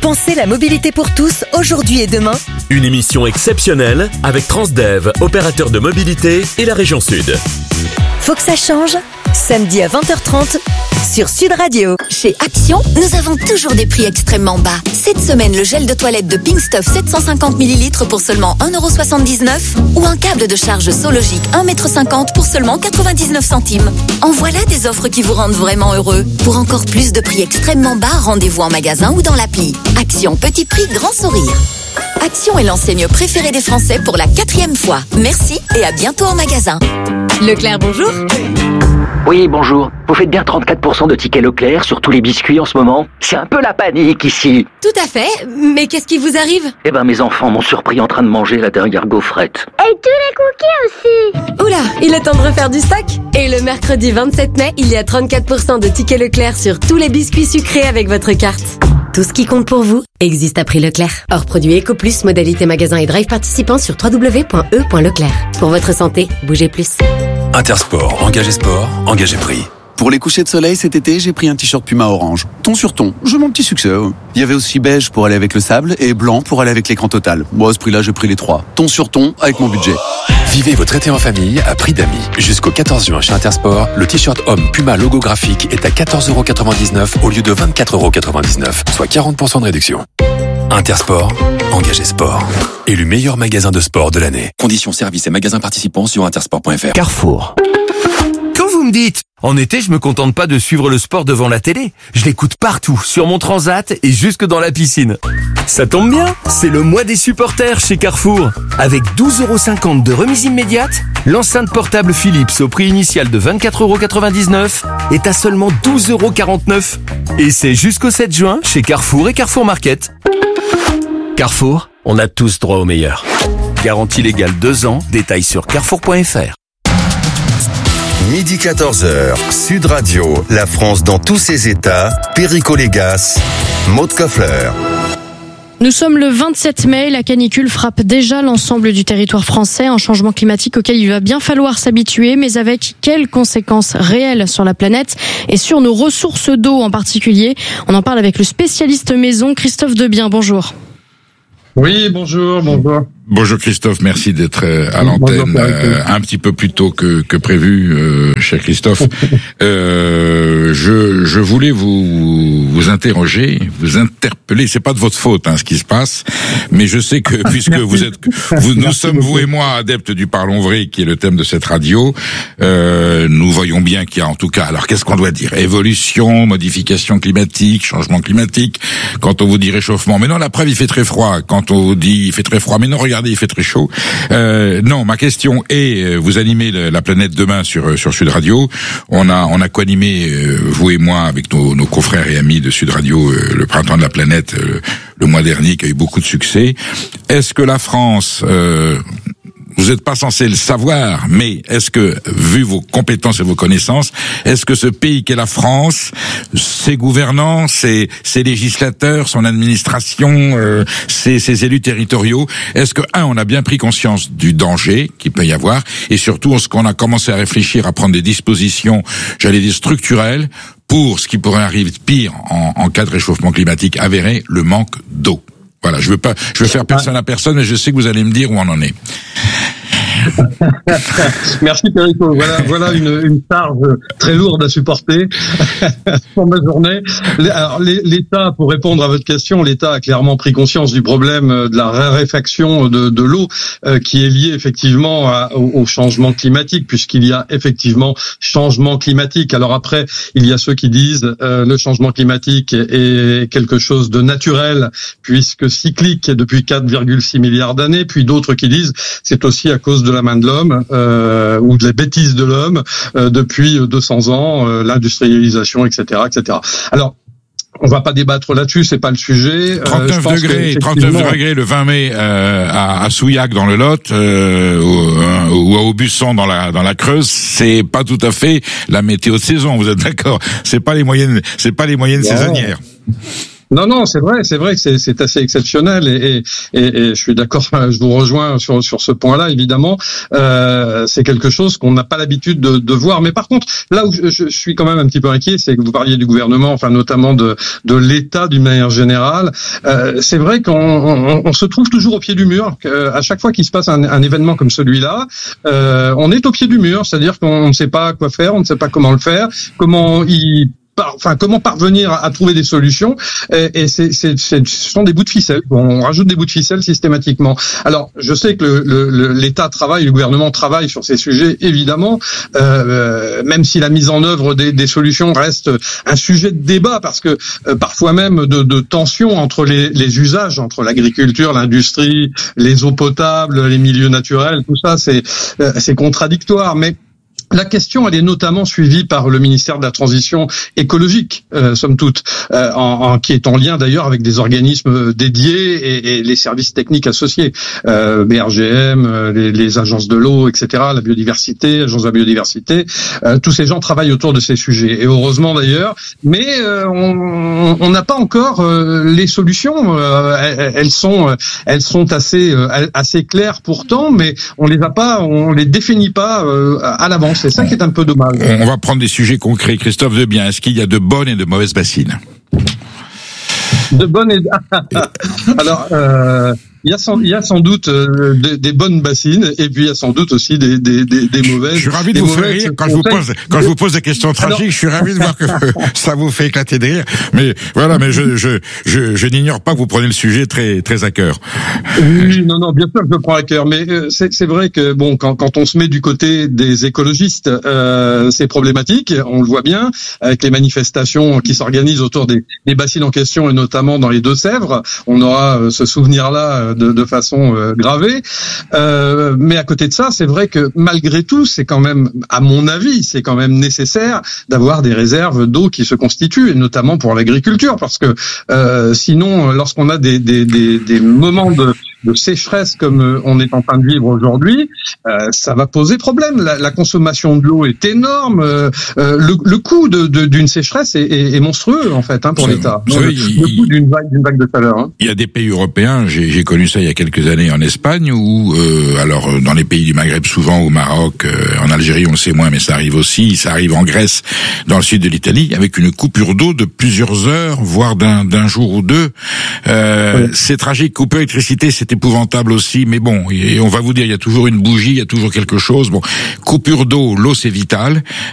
Pensez la mobilité pour tous, aujourd'hui et demain. Une émission exceptionnelle avec Transdev, opérateur de mobilité et la région Sud. Faut que ça change. Samedi à 20h30 sur Sud Radio. Chez Action, nous avons toujours des prix extrêmement bas. Cette semaine, le gel de toilette de Pink Stuff 750 ml pour seulement 1,79€ ou un câble de charge Sologic 1,50 m pour seulement 99 centimes. En voilà des offres qui vous rendent vraiment heureux. Pour encore plus de prix extrêmement bas, rendez-vous en magasin ou dans l'appli. Action, petit prix, grand sourire. Action est l'enseigne préférée des Français pour la 4e fois. Merci et à bientôt en magasin. Leclerc, bonjour. Oui, bonjour. Vous faites bien 34% de tickets Leclerc sur tous les biscuits en ce moment? C'est un peu la panique ici. Tout à fait, mais qu'est-ce qui vous arrive? Eh ben, mes enfants m'ont surpris en train de manger la dernière gaufrette. Et tous les cookies aussi. Oula, il est temps de refaire du stock. Et le mercredi 27 mai, il y a 34% de tickets Leclerc sur tous les biscuits sucrés avec votre carte. Tout ce qui compte pour vous existe à prix Leclerc. Hors produit EcoPlus, modalité magasin et drive participant sur www.e.leclerc. Pour votre santé, bougez plus. Intersport, engagez sport, engagez prix. Pour les couchers de soleil cet été, j'ai pris un t-shirt Puma orange. Ton sur ton, j'ai mon petit succès. Il y avait aussi beige pour aller avec le sable et blanc pour aller avec l'écran total. Moi, à ce prix-là, j'ai pris les trois. Ton sur ton avec mon budget. Vivez votre été en famille à prix d'amis. Jusqu'au 14 juin chez Intersport, le t-shirt homme Puma logo graphique est à 14,99€ au lieu de 24,99€, soit 40% de réduction. Intersport, engagez sport. Élu meilleur magasin de sport de l'année. Conditions services et magasins participants sur intersport.fr. Carrefour. Quand vous me dites, en été, je me contente pas de suivre le sport devant la télé. Je l'écoute partout, sur mon transat et jusque dans la piscine. Ça tombe bien, c'est le mois des supporters chez Carrefour. Avec 12,50€ de remise immédiate, l'enceinte portable Philips au prix initial de 24,99€ est à seulement 12,49€. Et c'est jusqu'au 7 juin chez Carrefour et Carrefour Market. Carrefour, on a tous droit au meilleur. Garantie légale 2 ans, détails sur carrefour.fr. Midi 14h, Sud Radio, la France dans tous ses états, Perico Légas, Maud Koffler. Nous sommes le 27 mai, la canicule frappe déjà l'ensemble du territoire français, un changement climatique auquel il va bien falloir s'habituer, mais avec quelles conséquences réelles sur la planète et sur nos ressources d'eau en particulier. On en parle avec le spécialiste maison Christophe Debien, bonjour. Oui, bonjour. Bonjour Christophe, merci d'être à l'antenne un petit peu plus tôt que prévu, cher Christophe. Je voulais vous interroger, vous interpeller. C'est pas de votre faute, ce qui se passe, mais je sais que puisque nous sommes vous et moi adeptes du parlons vrai, qui est le thème de cette radio, nous voyons bien qu'il y a en tout cas. Alors qu'est-ce qu'on doit dire? Évolution, modification climatique, changement climatique. Quand on vous dit réchauffement, mais non, la preuve il fait très froid. Quand on vous dit il fait très froid, mais non, regardez, il fait très chaud. Non, ma question est, vous animez la planète demain sur Sud Radio. On a co-animé, vous et moi, avec nos confrères et amis de Sud Radio, le printemps de la planète, le mois dernier, qui a eu beaucoup de succès. Est-ce que la France, vous n'êtes pas censé le savoir, mais est-ce que, vu vos compétences et vos connaissances, est-ce que ce pays qu'est la France, ses gouvernants, ses législateurs, son administration, ses élus territoriaux, est-ce que, on a bien pris conscience du danger qu'il peut y avoir, et surtout, est-ce qu'on a commencé à réfléchir, à prendre des dispositions, j'allais dire structurelles, pour ce qui pourrait arriver de pire en cas de réchauffement climatique avéré, le manque d'eau. Voilà, je veux faire personne à personne, mais je sais que vous allez me dire où on en est. Merci Perico. Voilà une charge très lourde à supporter pour ma journée. Alors l'État, pour répondre à votre question, l'État a clairement pris conscience du problème de la raréfaction de l'eau qui est liée effectivement au changement climatique, puisqu'il y a effectivement changement climatique. Alors après, il y a ceux qui disent le changement climatique est quelque chose de naturel puisque cyclique depuis 4,6 milliards d'années, puis d'autres qui disent c'est aussi à cause de la main de l'homme ou de la bêtise de l'homme depuis 200 ans, l'industrialisation, etc., etc. Alors, on va pas débattre là-dessus, c'est pas le sujet. 39 degrés le 20 mai à Souillac dans le Lot ou à Aubusson dans la Creuse, c'est pas tout à fait la météo de saison, vous êtes d'accord? C'est pas les moyennes saisonnières. Non, c'est vrai que c'est assez exceptionnel et je suis d'accord, je vous rejoins sur ce point-là, évidemment. C'est quelque chose qu'on n'a pas l'habitude de voir. Mais par contre, là où je suis quand même un petit peu inquiet, c'est que vous parliez du gouvernement, enfin notamment de l'État d'une manière générale. C'est vrai qu'on se trouve toujours au pied du mur. À chaque fois qu'il se passe un événement comme celui-là, on est au pied du mur, c'est-à-dire qu'on ne sait pas quoi faire, on ne sait pas comment le faire, comment parvenir à trouver des solutions, et ce sont des bouts de ficelle. On rajoute des bouts de ficelle systématiquement. Alors, je sais que l'État travaille, le gouvernement travaille sur ces sujets, évidemment, même si la mise en œuvre des solutions reste un sujet de débat, parce que parfois même de tension entre les usages, entre l'agriculture, l'industrie, les eaux potables, les milieux naturels, tout ça, c'est contradictoire, mais la question, elle est notamment suivie par le ministère de la Transition écologique, somme toute, qui est en lien d'ailleurs avec des organismes dédiés et les services techniques associés, BRGM, les agences de l'eau, etc., la biodiversité, l'agence de la biodiversité. Tous ces gens travaillent autour de ces sujets, et heureusement d'ailleurs. Mais on n'a pas encore les solutions. Elles sont assez claires pourtant, mais on les définit pas à l'avance. C'est ça qui est un peu dommage. On va prendre des sujets concrets. Christophe Debien, est-ce qu'il y a de bonnes et de mauvaises bassines? De bonnes et... Alors, il y a sans doute des bonnes bassines, et puis il y a sans doute aussi des mauvaises. Je suis ravi de vous faire rire quand je vous pose des questions tragiques. Je suis ravi de voir que ça vous fait éclater de rire. Mais voilà, mais je n'ignore pas que vous prenez le sujet très très à cœur. Oui, non, bien sûr que je le prends à cœur, mais c'est vrai que bon, quand on se met du côté des écologistes, c'est problématique. On le voit bien avec les manifestations qui s'organisent autour des bassines en question, et notamment dans les Deux-Sèvres. On aura ce souvenir-là de façon gravée. Mais à côté de ça, c'est vrai que malgré tout, c'est quand même, à mon avis, c'est quand même nécessaire d'avoir des réserves d'eau qui se constituent, et notamment pour l'agriculture, parce que sinon, lorsqu'on a des moments de sécheresse comme on est en train de vivre aujourd'hui, ça va poser problème. La consommation de l'eau est énorme. Le coût d'une sécheresse est monstrueux en fait, pour l'État. Le coût d'une vague de chaleur. Il y a des pays européens, j'ai connu ça il y a quelques années en Espagne, où alors dans les pays du Maghreb souvent, au Maroc, en Algérie on le sait moins, mais ça arrive aussi. Ça arrive en Grèce, dans le sud de l'Italie, avec une coupure d'eau de plusieurs heures, voire d'un jour ou deux. C'est tragique. Couper l'électricité, c'est épouvantable aussi, mais bon, et on va vous dire, il y a toujours une bougie, il y a toujours quelque chose. Bon, coupure d'eau, l'eau c'est vital.